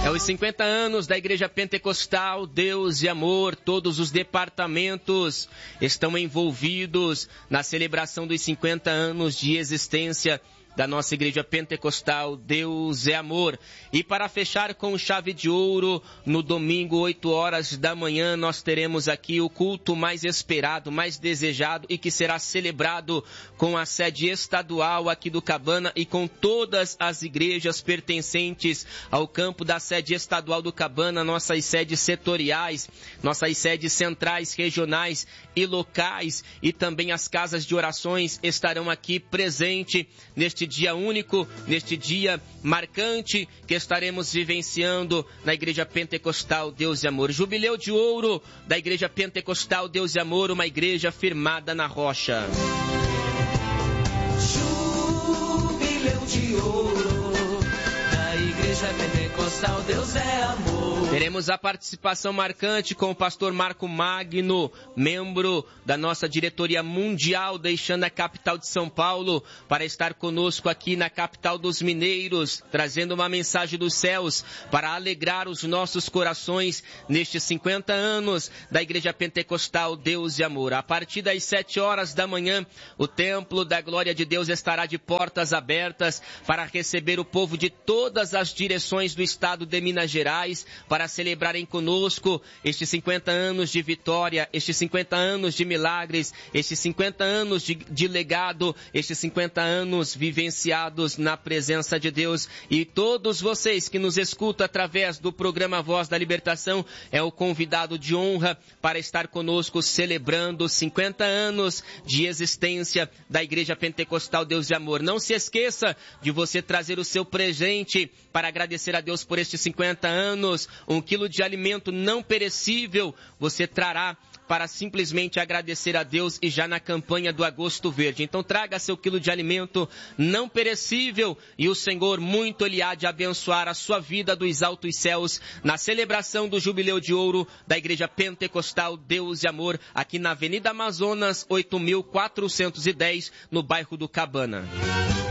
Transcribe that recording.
É os 50 anos da Igreja Pentecostal Deus e Amor. Todos os departamentos estão envolvidos na celebração dos 50 anos de existência da nossa Igreja Pentecostal Deus é Amor. E para fechar com chave de ouro, no domingo, 8 horas da manhã, nós teremos aqui o culto mais esperado, mais desejado e que será celebrado com a sede estadual aqui do Cabana e com todas as igrejas pertencentes ao campo da sede estadual do Cabana, nossas sedes setoriais, nossas sedes centrais, regionais e locais, e também as casas de orações estarão aqui presentes neste dia único, neste dia marcante que estaremos vivenciando na Igreja Pentecostal Deus e Amor. Jubileu de ouro da Igreja Pentecostal Deus e Amor, uma igreja firmada na rocha. Jubileu de ouro da Igreja Pentecostal Deus é Amor. Teremos a participação marcante com o pastor Marco Magno, membro da nossa diretoria mundial, deixando a capital de São Paulo para estar conosco aqui na capital dos mineiros, trazendo uma mensagem dos céus para alegrar os nossos corações nestes 50 anos da Igreja Pentecostal Deus e Amor. A partir das 7 horas da manhã, o Templo da Glória de Deus estará de portas abertas para receber o povo de todas as direções do estado de Minas Gerais para celebrarem conosco estes 50 anos de vitória, estes 50 anos de milagres, estes 50 anos de legado, estes 50 anos vivenciados na presença de Deus. E todos vocês que nos escutam através do programa Voz da Libertação é o convidado de honra para estar conosco celebrando 50 anos de existência da Igreja Pentecostal Deus e Amor. Não se esqueça de você trazer o seu presente para agradecer a Deus por estes 50 anos. 1 quilo de alimento não perecível você trará para simplesmente agradecer a Deus e já na campanha do Agosto Verde. Então traga seu quilo de alimento não perecível e o Senhor muito Ele há de abençoar a sua vida dos altos céus na celebração do Jubileu de Ouro da Igreja Pentecostal Deus e Amor aqui na Avenida Amazonas 8.410 no bairro do Cabana.